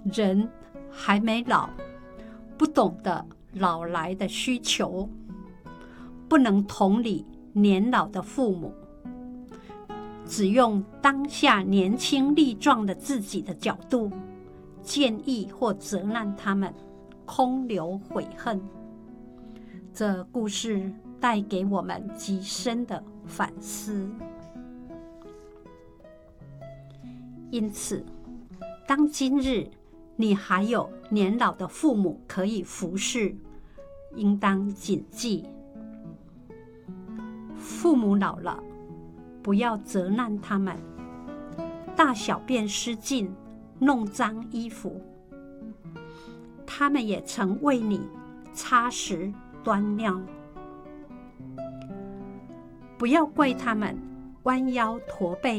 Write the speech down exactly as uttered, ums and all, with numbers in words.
人还没老，不懂得老来的需求，不能同理年老的父母，只用当下年轻力壮的自己的角度建议或责难他们，空留悔恨。这故事带给我们极深的反思。因此，当今日你还有年老的父母可以服侍，应当谨记，父母老了，不要责难他们，大小便失禁，弄脏衣服，他们也曾为你擦拭端尿，不要怪他们弯腰驼背